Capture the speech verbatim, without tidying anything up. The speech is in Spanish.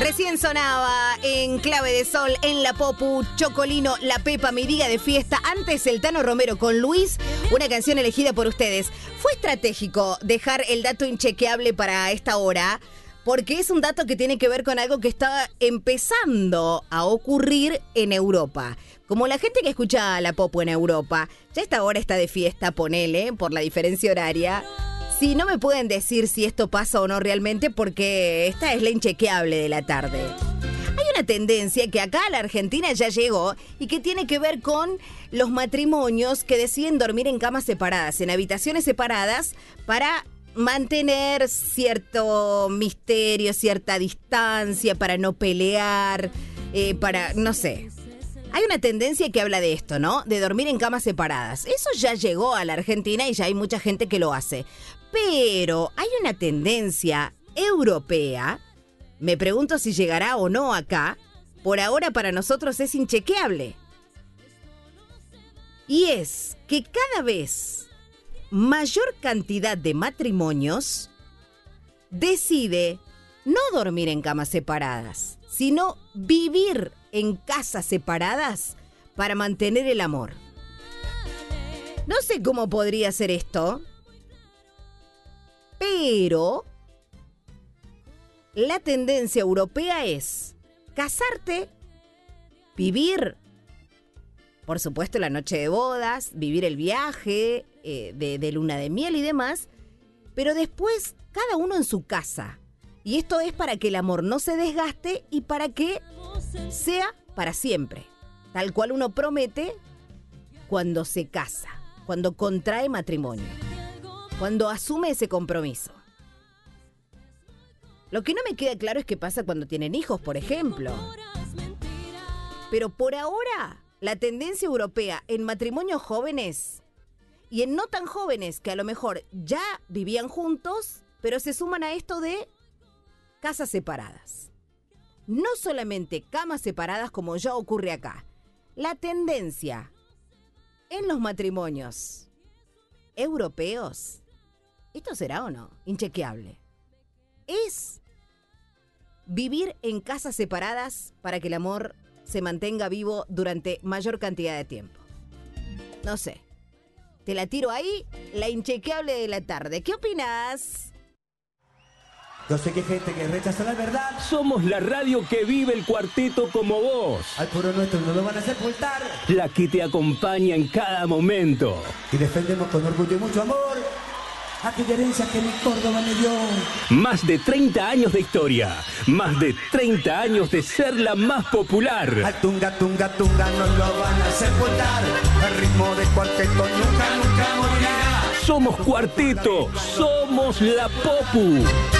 Recién sonaba en Clave de Sol, en La Popu, Chocolino, La Pepa, Mi Día de Fiesta. Antes el Tano Romero con Luis, una canción elegida por ustedes. Fue estratégico dejar el dato inchequeable para esta hora, porque es un dato que tiene que ver con algo que está empezando a ocurrir en Europa. Como la gente que escucha La Popu en Europa, ya esta hora está de fiesta, ponele, por la diferencia horaria. Sí, no me pueden decir si esto pasa o no realmente, porque esta es la inchequeable de la tarde. Hay una tendencia que acá a la Argentina ya llegó y que tiene que ver con los matrimonios que deciden dormir en camas separadas, en habitaciones separadas, para mantener cierto misterio, cierta distancia, para no pelear, eh, para, no sé. Hay una tendencia que habla de esto, ¿no? De dormir en camas separadas. Eso ya llegó a la Argentina y ya hay mucha gente que lo hace. Pero hay una tendencia europea, me pregunto si llegará o no acá, por ahora para nosotros es inchequeable. Y es que cada vez mayor cantidad de matrimonios decide no dormir en camas separadas, sino vivir en casas separadas para mantener el amor. No sé cómo podría ser esto, pero la tendencia europea es casarte, vivir, por supuesto, la noche de bodas, vivir el viaje eh, de, de luna de miel y demás, pero después cada uno en su casa. Y esto es para que el amor no se desgaste y para que sea para siempre, tal cual uno promete cuando se casa, cuando contrae matrimonio, cuando asume ese compromiso. Lo que no me queda claro es qué pasa cuando tienen hijos, por ejemplo. Pero por ahora, la tendencia europea en matrimonios jóvenes y en no tan jóvenes que a lo mejor ya vivían juntos, pero se suman a esto de casas separadas. No solamente camas separadas como ya ocurre acá. La tendencia en los matrimonios europeos, ¿esto será o no? Inchequeable. Es vivir en casas separadas para que el amor se mantenga vivo durante mayor cantidad de tiempo. No sé. Te la tiro ahí, la inchequeable de la tarde. ¿Qué opinas? Yo sé que hay gente que rechaza la verdad. Somos la radio que vive el cuarteto como vos. Al puro nuestro no lo van a sepultar. La que te acompaña en cada momento. Y defendemos con orgullo y mucho amor aquella herencia que mi Córdoba me dio. Más de treinta años de historia. Más de treinta años de ser la más popular. Al tunga, tunga, tunga no lo van a sepultar. El ritmo de cuarteto nunca, nunca morirá. Somos Cuarteto. Somos La Popu.